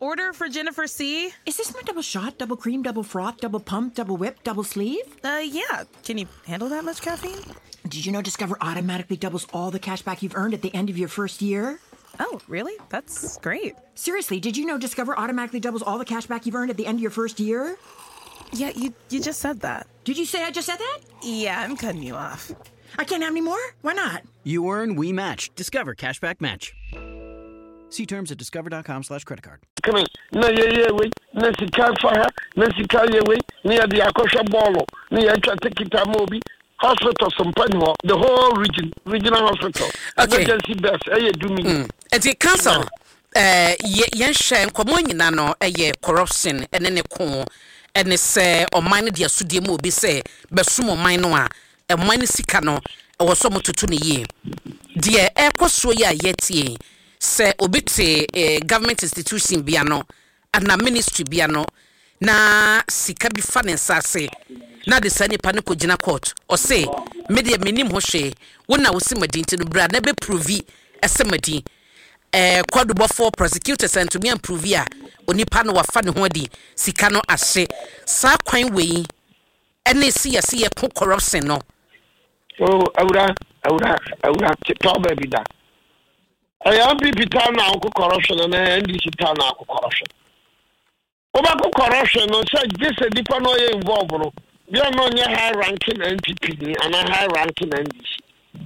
Order for Jennifer C. Is this my double shot, double cream, double froth, double pump, double whip, double sleeve? Yeah. Can you handle that much caffeine? Did you know Discover automatically doubles all the cash back you've earned at the end of your first year? Oh, really? That's great. Seriously, did you know Discover automatically doubles all the cash back you've earned at the end of your first year? Yeah, you just said that. Did you say I just said that? Yeah, I'm cutting you off. I can't have any more? Why not? You earn, we match. Discover Cashback Match. See terms at discover.com/creditcard. Come on. No, yeah, wait. Nancy car for her. Nancy car, yeah, wait. Near the Akosha Bolo. Near Chatekita Mobi. Hospital, some penny, the whole regional hospital. Okay. Emergency best. Do me. And the council, yen share common nano, corruption, and then a con, and it's on mine, dear Sudiamo be say, Besumo Minoa, and mine Sicano, or some to 20 year. Dear Ecosoya yet ye. Say obite government institution biano and na ministry biano na sika bi fa ne nsase na de sane pa ne kogina court or say media minim ho hwe wona wo simadin ti no bra na be provi esemadi kwadubo for prosecutors and to me prove ya onipa no wa fa ne ho di sika no ahye sa kwan wei ene si ye corruption no oh awura toba bi da I am people town now corruption and NDC town now corruption. Over corruption, no such this a deeper no involved. We are not near high ranking NPP and a high ranking NDC.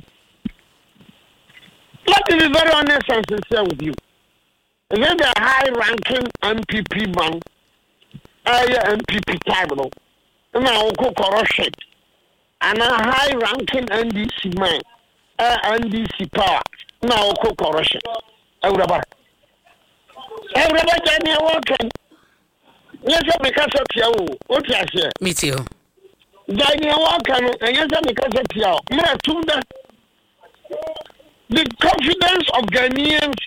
Let me be very honest and sincere with you. If there's a high ranking MPP man, MPP tribal, and now corruption, and a high ranking NDC man, NDC power. Now, corruption. Everybody can walking. Yes, because of you. What I say? Me too. Daniel walking, and yes, because of you. The confidence of Ghanaians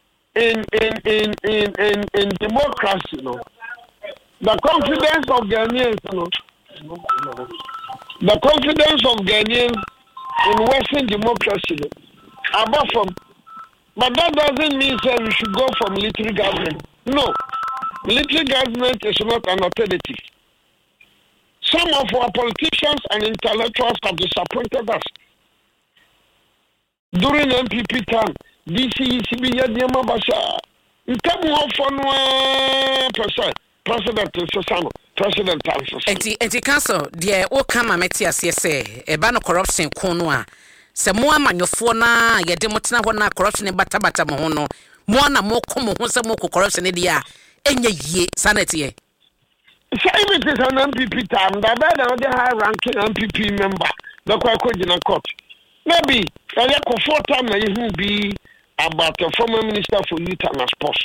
in democracy, no. The confidence of Ghanaians, no. The confidence of Ghanaians in Western democracy, no. Above from, but that doesn't mean that we should go for military government. No, military government is not an alternative. Some of our politicians and intellectuals have disappointed us. During MPP time, DCECB Yadiyama Basha, in terms of President Sosano, President Tansos. And the council, dear, all come a metias, yes, a ban of corruption, Konwa. Se mo amanyofo na ye de motena ho na corruption bata mo ho no mo na mo komo ho se mo corruption dia enye yie sanity e say it is an MPP time that bad the high ranking MPP member the kwakogina court maybe ya ko for time na you be about the former minister for youth and sports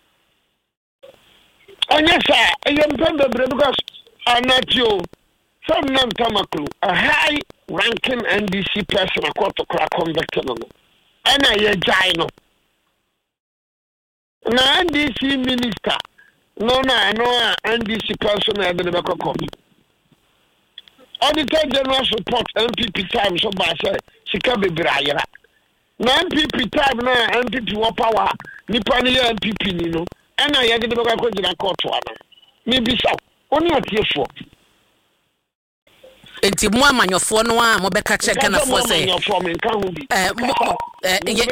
and yes sir I am because anatio from Nantamaklu, a high ranking NDC person, a court to crack convicted on. And I gino. Now, NDC minister, no, NDC person, I didn't make a copy. Auditor General support MPP time, so by say, she can be Brian. Now, MPP time, now, MPP war power, Nippon MPP, you know, and I didn't make a copy in a court one. Maybe so, only a tear for. Enti mo amanyofo no a mo beka check na for say